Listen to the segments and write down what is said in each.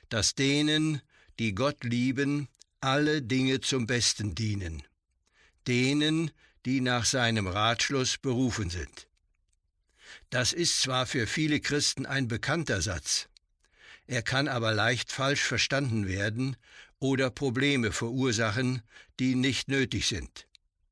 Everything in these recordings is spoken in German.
dass denen, die Gott lieben, alle Dinge zum Besten dienen, denen, die nach seinem Ratschluss berufen sind. Das ist zwar für viele Christen ein bekannter Satz, er kann aber leicht falsch verstanden werden oder Probleme verursachen, die nicht nötig sind.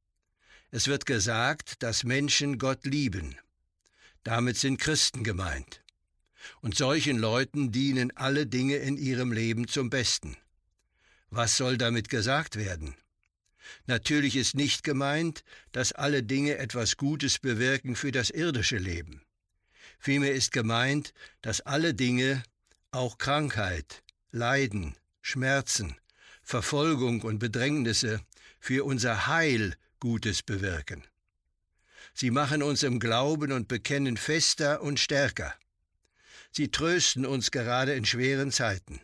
Es wird gesagt, dass Menschen Gott lieben. Damit sind Christen gemeint. Und solchen Leuten dienen alle Dinge in ihrem Leben zum Besten. Was soll damit gesagt werden? Natürlich ist nicht gemeint, dass alle Dinge etwas Gutes bewirken für das irdische Leben. Vielmehr ist gemeint, dass alle Dinge, auch Krankheit, Leiden, Schmerzen, Verfolgung und Bedrängnisse, für unser Heil Gutes bewirken. Sie machen uns im Glauben und Bekennen fester und stärker. Sie trösten uns gerade in schweren Zeiten.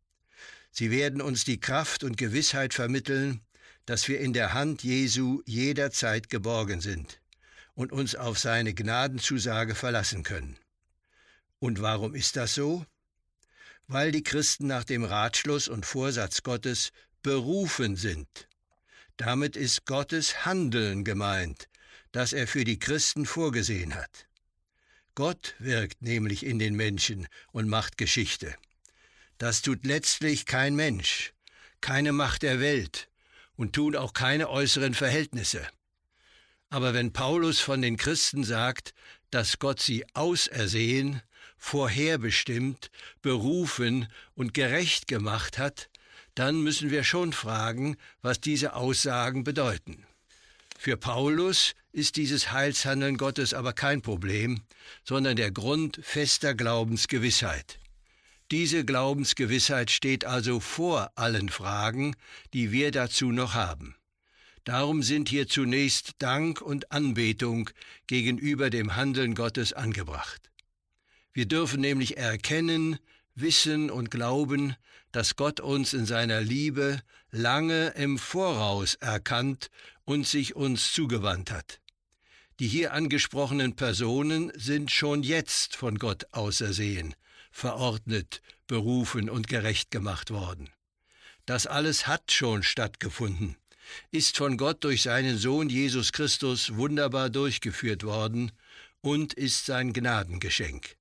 Sie werden uns die Kraft und Gewissheit vermitteln, dass wir in der Hand Jesu jederzeit geborgen sind und uns auf seine Gnadenzusage verlassen können. Und warum ist das so? Weil die Christen nach dem Ratschluss und Vorsatz Gottes berufen sind. Damit ist Gottes Handeln gemeint, das er für die Christen vorgesehen hat. Gott wirkt nämlich in den Menschen und macht Geschichte. Das tut letztlich kein Mensch, keine Macht der Welt und tun auch keine äußeren Verhältnisse. Aber wenn Paulus von den Christen sagt, dass Gott sie ausersehen, vorherbestimmt, berufen und gerecht gemacht hat, dann müssen wir schon fragen, was diese Aussagen bedeuten. Für Paulus ist dieses Heilshandeln Gottes aber kein Problem, sondern der Grund fester Glaubensgewissheit. Diese Glaubensgewissheit steht also vor allen Fragen, die wir dazu noch haben. Darum sind hier zunächst Dank und Anbetung gegenüber dem Handeln Gottes angebracht. Wir dürfen nämlich erkennen, wissen und glauben, dass Gott uns in seiner Liebe lange im Voraus erkannt und sich uns zugewandt hat. Die hier angesprochenen Personen sind schon jetzt von Gott ausersehen, verordnet, berufen und gerecht gemacht worden. Das alles hat schon stattgefunden, ist von Gott durch seinen Sohn Jesus Christus wunderbar durchgeführt worden und ist sein Gnadengeschenk.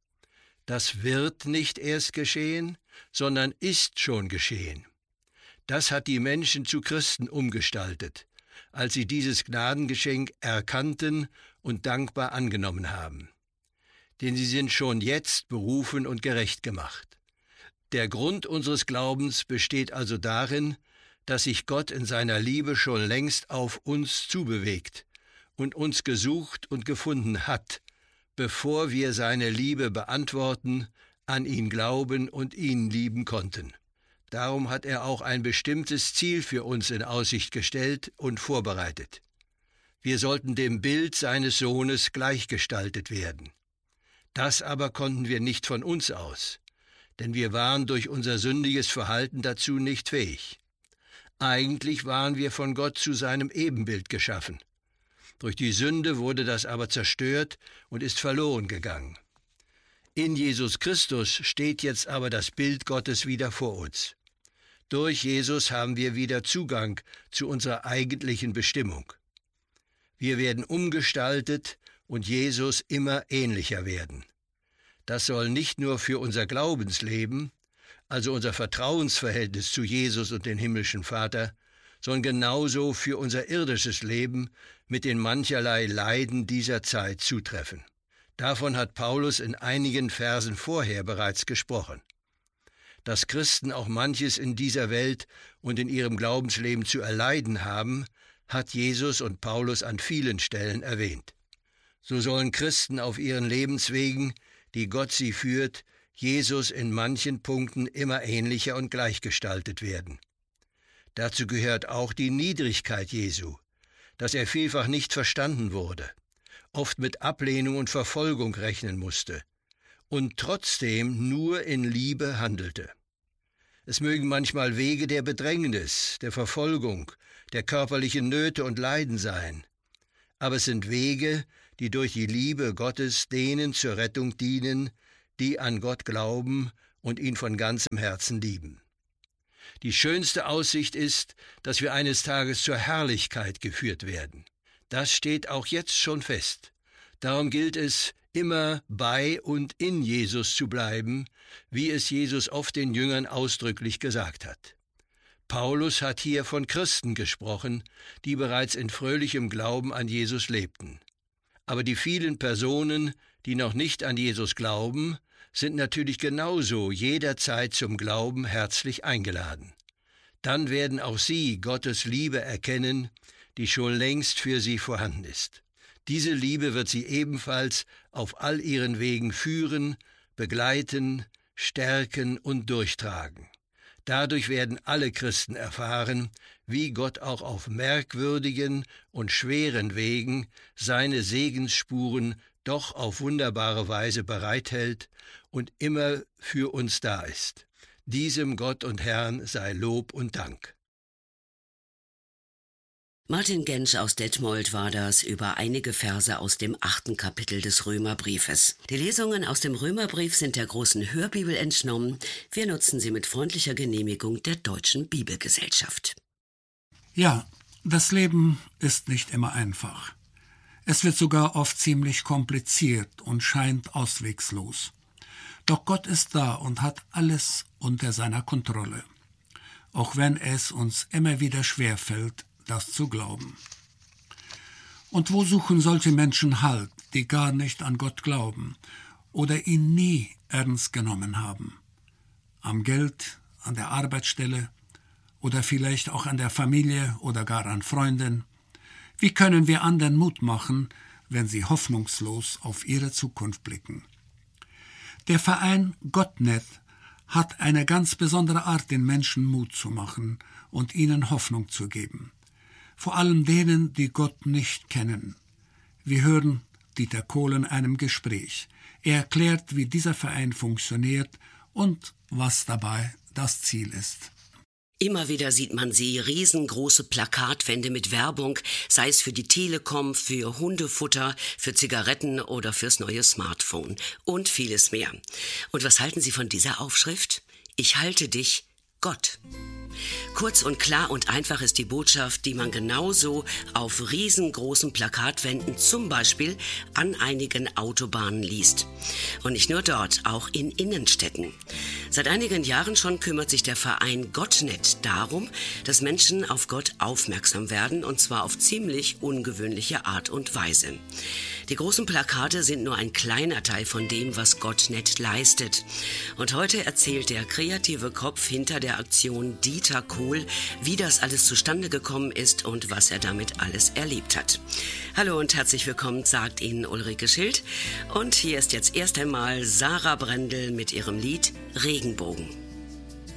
Das wird nicht erst geschehen, sondern ist schon geschehen. Das hat die Menschen zu Christen umgestaltet, als sie dieses Gnadengeschenk erkannten und dankbar angenommen haben. Denn sie sind schon jetzt berufen und gerecht gemacht. Der Grund unseres Glaubens besteht also darin, dass sich Gott in seiner Liebe schon längst auf uns zubewegt und uns gesucht und gefunden hat, bevor wir seine Liebe beantworten, an ihn glauben und ihn lieben konnten. Darum hat er auch ein bestimmtes Ziel für uns in Aussicht gestellt und vorbereitet. Wir sollten dem Bild seines Sohnes gleichgestaltet werden. Das aber konnten wir nicht von uns aus, denn wir waren durch unser sündiges Verhalten dazu nicht fähig. Eigentlich waren wir von Gott zu seinem Ebenbild geschaffen. Durch die Sünde wurde das aber zerstört und ist verloren gegangen. In Jesus Christus steht jetzt aber das Bild Gottes wieder vor uns. Durch Jesus haben wir wieder Zugang zu unserer eigentlichen Bestimmung. Wir werden umgestaltet und Jesus immer ähnlicher werden. Das soll nicht nur für unser Glaubensleben, also unser Vertrauensverhältnis zu Jesus und dem himmlischen Vater, sondern genauso für unser irdisches Leben mit den mancherlei Leiden dieser Zeit zutreffen. Davon hat Paulus in einigen Versen vorher bereits gesprochen. Dass Christen auch manches in dieser Welt und in ihrem Glaubensleben zu erleiden haben, hat Jesus und Paulus an vielen Stellen erwähnt. So sollen Christen auf ihren Lebenswegen, die Gott sie führt, Jesus in manchen Punkten immer ähnlicher und gleichgestaltet werden. Dazu gehört auch die Niedrigkeit Jesu, dass er vielfach nicht verstanden wurde, oft mit Ablehnung und Verfolgung rechnen musste und trotzdem nur in Liebe handelte. Es mögen manchmal Wege der Bedrängnis, der Verfolgung, der körperlichen Nöte und Leiden sein, aber es sind Wege, die durch die Liebe Gottes denen zur Rettung dienen, die an Gott glauben und ihn von ganzem Herzen lieben. Die schönste Aussicht ist, dass wir eines Tages zur Herrlichkeit geführt werden. Das steht auch jetzt schon fest. Darum gilt es, immer bei und in Jesus zu bleiben, wie es Jesus oft den Jüngern ausdrücklich gesagt hat. Paulus hat hier von Christen gesprochen, die bereits in fröhlichem Glauben an Jesus lebten. Aber die vielen Personen, die noch nicht an Jesus glauben, sind natürlich genauso jederzeit zum Glauben herzlich eingeladen. Dann werden auch sie Gottes Liebe erkennen, die schon längst für sie vorhanden ist. Diese Liebe wird sie ebenfalls auf all ihren Wegen führen, begleiten, stärken und durchtragen. Dadurch werden alle Christen erfahren, wie Gott auch auf merkwürdigen und schweren Wegen seine Segensspuren doch auf wunderbare Weise bereithält und immer für uns da ist. Diesem Gott und Herrn sei Lob und Dank. Martin Gentsch aus Detmold war das über einige Verse aus dem 8. Kapitel des Römerbriefes. Die Lesungen aus dem Römerbrief sind der großen Hörbibel entnommen. Wir nutzen sie mit freundlicher Genehmigung der Deutschen Bibelgesellschaft. Ja, das Leben ist nicht immer einfach. Es wird sogar oft ziemlich kompliziert und scheint auswegslos. Doch Gott ist da und hat alles unter seiner Kontrolle. Auch wenn es uns immer wieder schwerfällt, das zu glauben. Und wo suchen solche Menschen Halt, die gar nicht an Gott glauben oder ihn nie ernst genommen haben? Am Geld, an der Arbeitsstelle oder vielleicht auch an der Familie oder gar an Freunden? Wie können wir anderen Mut machen, wenn sie hoffnungslos auf ihre Zukunft blicken? Der Verein GottNet hat eine ganz besondere Art, den Menschen Mut zu machen und ihnen Hoffnung zu geben. Vor allem denen, die Gott nicht kennen. Wir hören Dieter Kohl in einem Gespräch. Er erklärt, wie dieser Verein funktioniert und was dabei das Ziel ist. Immer wieder sieht man sie, riesengroße Plakatwände mit Werbung, sei es für die Telekom, für Hundefutter, für Zigaretten oder fürs neue Smartphone und vieles mehr. Und was halten Sie von dieser Aufschrift? Ich halte dich, Gott. Kurz und klar und einfach ist die Botschaft, die man genauso auf riesengroßen Plakatwänden, zum Beispiel an einigen Autobahnen liest. Und nicht nur dort, auch in Innenstädten. Seit einigen Jahren schon kümmert sich der Verein GottNet darum, dass Menschen auf Gott aufmerksam werden, und zwar auf ziemlich ungewöhnliche Art und Weise. Die großen Plakate sind nur ein kleiner Teil von dem, was GottNet leistet. Und heute erzählt der kreative Kopf hinter der Aktion Dieter Kohl, wie das alles zustande gekommen ist und was er damit alles erlebt hat. Hallo und herzlich willkommen, sagt Ihnen Ulrike Schild. Und hier ist jetzt erst einmal Sarah Brendel mit ihrem Lied Regenbogen.